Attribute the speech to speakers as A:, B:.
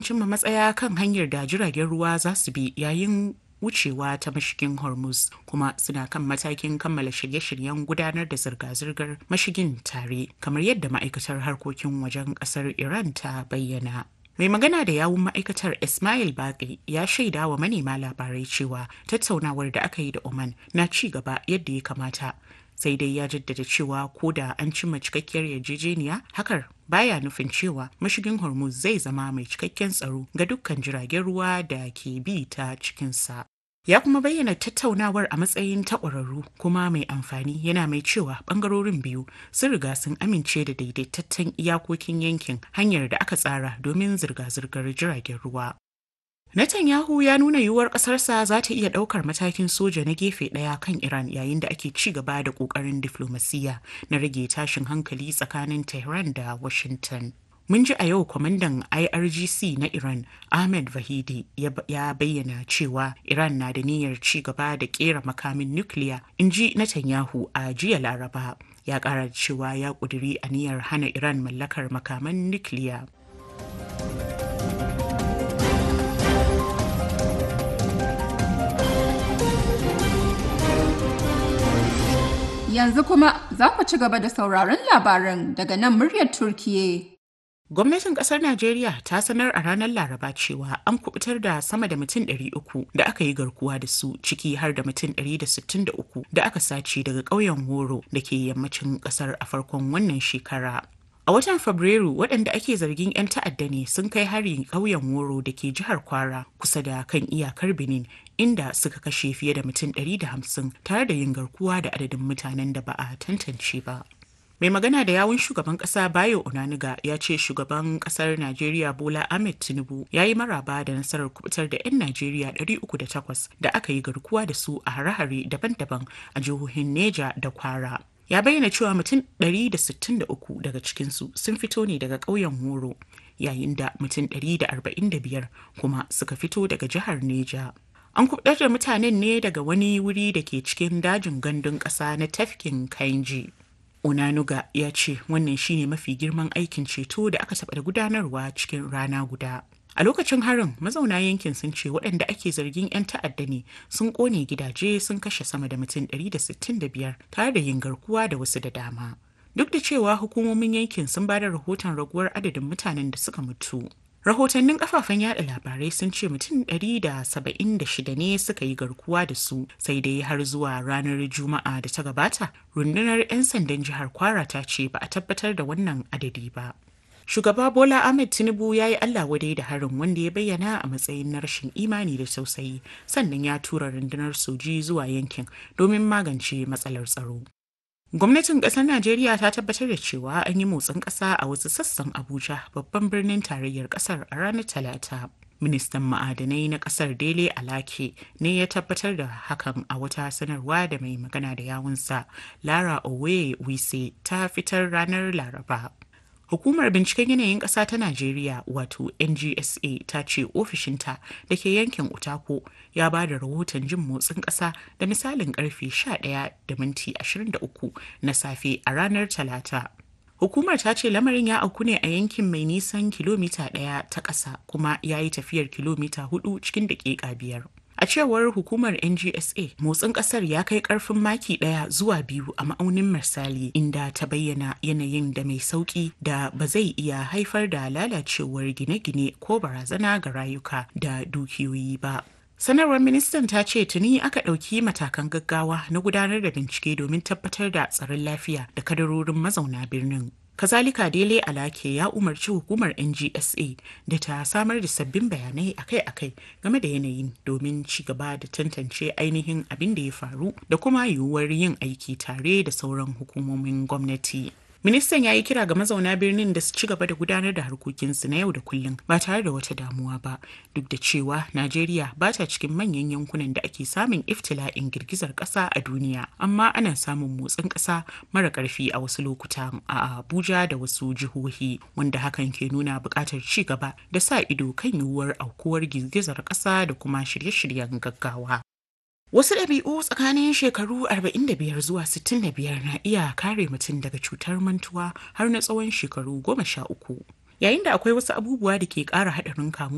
A: cimma matsaya kan hanyar da jiragen ruwa za su bi yayin wucewa ta mashigin Hormuz kuma suna kan matakin kammala shirye-shiryen gudanar da zirga-zirgar mashigin tare kamar yadda ma'aikatar harkokin wajen kasar Iran ta bayyana. Mai magana da yawun ma'aikatar Ismail Baqi ya shaida wa manema labarai cewa tattaunawar da aka yi da Oman na ci gaba yadda ya kamata. Sai dai ya jaddada cewa ko da an cimma cikakkiyar yarjejeniya hakar baya nufin cewa mashigin Hormuz zai zama mai cikakken tsaro ga dukkan jiragen ruwa da ke bi ta cikinsa. Ya kuma bayyana tattaunawar a matsayin ta ƙwararru kuma mai amfani, yana mai cewa ɓangarorin biyu sun riga sun amince da daidaitaccen iyakokin yankin hanyar da aka tsara domin zirga-zirgar jiragen ruwa. Netanyahu ya nuna yiwuwar ƙasarsa za ta iya ɗaukar matakin soja na gefe ɗaya kan Iran yayin da ake ci gaba da ƙoƙarin diflomasiyya na rage tashin hankali tsakanin Tehran da Washington. Mun ji a yau kwamandan IRGC na Iran Ahmed Vahidi ya bayyana cewa Iran na da niyyar ci gaba da kera makamin nukiliya, in ji Netanyahu a jiya Laraba. Ya kara da cewa ya kuduri aniyar hana Iran mallakar makaman nukiliya.
B: Yanzu kuma za ku ci gaba da sauraron labaran daga nan muryar Turkiyya.
A: Gwamnatin kasar Najeriya ta sanar a ranar Laraba cewa an kubutar da sama da mutum 300 da aka yi garkuwa da su, ciki har da mutum 163 da aka sace daga ƙauyen Horo da ke yammacin kasar a farkon wannan shekara. A watan Fabrairu, waɗanda ake zargin 'yan ta'adda ne sun kai hari ƙauyen Woro da ke jihar Kwara kusa da kan iyakar Benin, inda suka kashe fiye da mutum 150 tare da yin garkuwa da adadin mutanen da ba a tantance ba. Mai magana da yawun shugaban kasa Bayo Onanuga ya ce shugaban kasar Najeriya Bola Ahmed Tinubu ya yi maraba da nasarar kubutar da 'yan Najeriya 308 da aka yi garkuwa da su a hare-hare daban-daban a jihohin Neja da Kwara. Ya bayyana cewa mutum 163 daga cikinsu sun fito ne daga ƙauyen Horo, yayin da mutum 145 kuma suka fito daga jihar Neja. An kubutar da mutanen ne daga wani wuri da ke cikin dajin gandun ƙasa na tafkin Kainji. Onanuga ya ce wannan shine mafi girman aikin ceto da aka taɓa gudanarwa cikin rana guda. A lokacin harin, mazauna yankin sun ce waɗanda ake zargin 'yan ta'adda ne sun ƙone gidaje, sun kashe sama da mutum 165 tare da yin garkuwa da wasu da dama. Duk da cewa hukumomin yankin sun ba da rahoton raguwar adadin mutanen da suka mutu. Rahotannin kafafen yada labarai sun ce mutum 176 ne suka yi garkuwa da su, sai dai har zuwa ranar Juma'a da ta gabata, rundunar 'yan sandan jihar Kwara ta ce ba a tabbatar da wannan adadi ba. Shugaba Bola Ahmed Tinubu ya yi Allah wadai da harin, wanda ya bayyana a matsayin na rashin imani da tausayi, sannan ya tura rundunar soji zuwa yankin domin magance matsalar tsaro. Gwamnatin ƙasar Najeriya ta tabbatar da cewa an yi motsin ƙasa a wasu sassan Abuja, babban birnin tarayyar ƙasar, a ranar Talata. Ministan ma'adanai na ƙasar Dele Alake ne ya tabbatar da hakan a wata sanarwa da mai magana da yawunsa Lara Owe Wise ta fitar ranar Laraba. Hukumar Binciken Yanayin Ƙasa ta Najeriya wato NGSA ta ce ofishinta da ke yankin Utako ya ba da rahoton jin motsin ƙasa da misalin ƙarfe 11:23 na safe a ranar Talata. Hukumar ta ce lamarin ya auku ne a yankin mai nisan kilomita 1 ta ƙasa kuma ya yi tafiyar kilomita 4 cikin daƙiƙa 5. A cewar hukumar NGSA, motsin kasar ya kai karfin maki 1 zuwa 2 a ma'aunin Mersali, inda ta bayyana yanayin da mai sauki da ba zai iya haifar da lalacewar gine-gine ko barazana ga rayuka da dukiyoyi ba. Sanarwar ministan ta ce tuni aka ɗauki matakan gaggawa na gudanar da bincike domin tabbatar da tsaron lafiya da kadarorin mazauna birnin. Kazalika Dele Alake ya umarci hukumar NGSA da ta samar da sabbin bayanai akai-akai game da yanayin domin ci gaba da tantance ainihin abin da ya faru da kuma yiwuwar yin aiki tare da sauran hukumomin gwamnati. Ministan ya yi kira ga mazauna birnin da su ci gaba da gudanar da harkokinsu na yau da kullum ba tare da wata damuwa ba, duk da cewa Najeriya ba ta cikin manyan yankunan da ake samun iftila'in girgizar ƙasa a duniya, amma ana samun motsin ƙasa mara ƙarfi a wasu lokutan a Abuja da wasu jihohi, wanda hakan ke nuna buƙatar ci gaba da sa ido kan yiwuwar aukuwar girgizar ƙasa da kuma shirye-shiryen gaggawa. Wasu ɗabi'u tsakanin shekaru 45 zuwa 65 na iya kare mutum daga cutar mantuwa har na tsawon shekaru 13, yayin da akwai wasu abubuwa da ke ƙara haɗarin kamuwa